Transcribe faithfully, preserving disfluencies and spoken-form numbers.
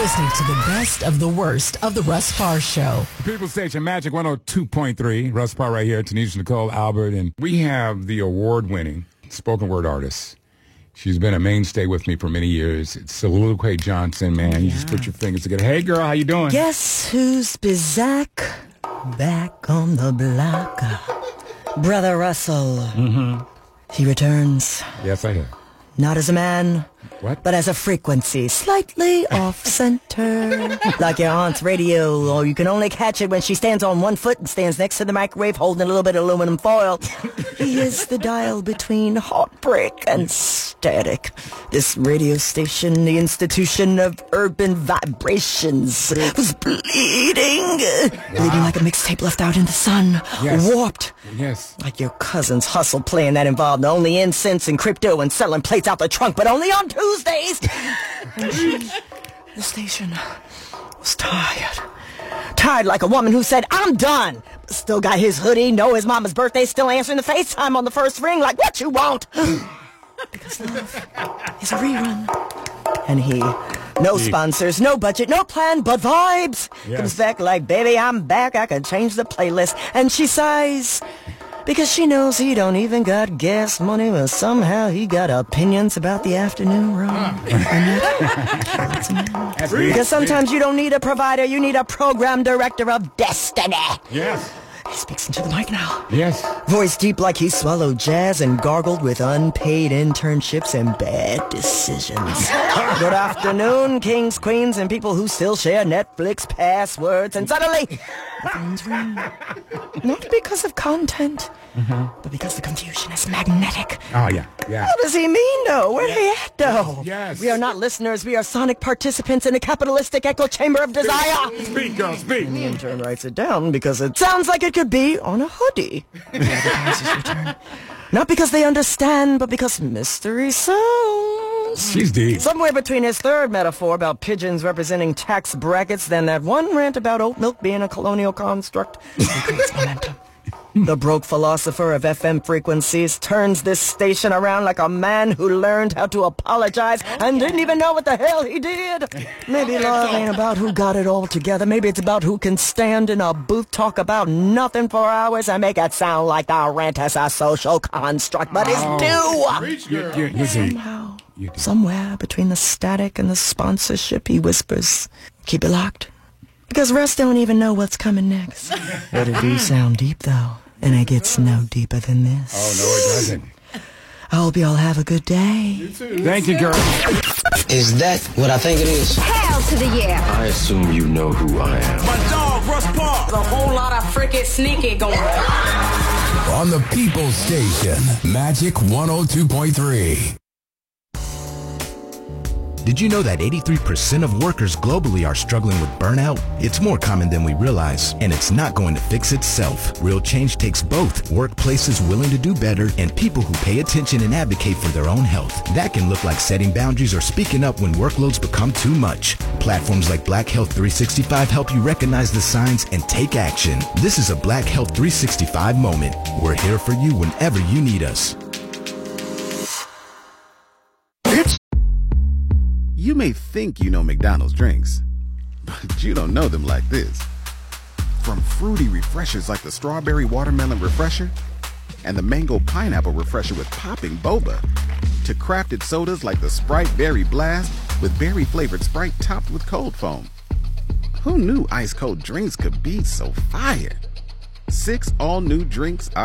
listening to the best of the worst of the Russ Parr Show. People Station Magic one oh two point three. Russ Parr right here, Tanisha Nicole Albert. And we have the award-winning spoken word artist. She's been a mainstay with me for many years. It's Soliloquy Johnson, man. Oh, yeah. You just put your fingers together. Hey, girl, how you doing? Guess who's back? Back on the block. Brother Russell. Mm-hmm. He returns. Yes, I have. Not as a man, what? But as a frequency, slightly off-center. Like your aunt's radio, or you can only catch it when she stands on one foot and stands next to the microwave holding a little bit of aluminum foil. He is the dial between heartbreak and static. This radio station, the institution of urban vibrations, was bleeding. Wow. Bleeding like a mixtape left out in the sun. Yes. Warped. Yes. Like your cousin's hustle plan that involved only incense and crypto and selling plates out the trunk, but only on Tuesdays. And she, the station, was tired. Tired like a woman who said, I'm done. But still got his hoodie, know his mama's birthday, still answering the FaceTime on the first ring like, what you want? Because love is a rerun. And he, no he. sponsors, no budget, no plan, but vibes. Yes. Comes back like, baby, I'm back, I can change the playlist. And she sighs. Because she knows he don't even got gas money, but somehow he got opinions about the afternoon run. Because sometimes you don't need a provider, you need a program director of destiny. Yes. He speaks into the mic now. Yes. Voice deep like he swallowed jazz and gargled with unpaid internships and bad decisions. Good afternoon, kings, queens, and people who still share Netflix passwords. And suddenly, the phones ring. Not because of content, mm-hmm. but because the confusion is magnetic. Oh, yeah, yeah. What does he mean, though? Where he at, though? Yes. We are not listeners. We are sonic participants in a capitalistic echo chamber of desire. Speak, girl, speak. And the intern writes it down because it sounds like it could be on a hoodie. The advertisers return. Not because they understand, but because mystery sounds. She's deep. Somewhere between his third metaphor about pigeons representing tax brackets than that one rant about oat milk being a colonial construct. Momentum. The broke philosopher of F M frequencies turns this station around like a man who learned how to apologize and didn't even know what the hell he did. Maybe love ain't about who got it all together. Maybe it's about who can stand in a booth, talk about nothing for hours, and make it sound like the rent is a social construct, but it's due. You, you, you Somehow, somewhere between the static and the sponsorship, he whispers, keep it locked. Because Russ don't even know what's coming next. But it do sound deep, though. And it gets no deeper than this. Oh, no, it doesn't. I hope y'all have a good day. You too. Thank you, girl. Is that what I think it is? Hell to the yeah. I assume you know who I am. My dog, Russ Parr. There's a whole lot of freaking sneaky going on. On the People's Station, Magic one oh two point three. Did you know that eighty-three percent of workers globally are struggling with burnout? It's more common than we realize, and it's not going to fix itself. Real change takes both workplaces willing to do better and people who pay attention and advocate for their own health. That can look like setting boundaries or speaking up when workloads become too much. Platforms like Black Health three sixty-five help you recognize the signs and take action. This is a Black Health three sixty-five moment. We're here for you whenever you need us. You may think you know McDonald's drinks, but you don't know them like this. From fruity refreshers like the Strawberry Watermelon Refresher and the Mango Pineapple Refresher with popping boba, to crafted sodas like the Sprite Berry Blast with berry-flavored Sprite topped with cold foam. Who knew ice-cold drinks could be so fire? Six all-new drinks are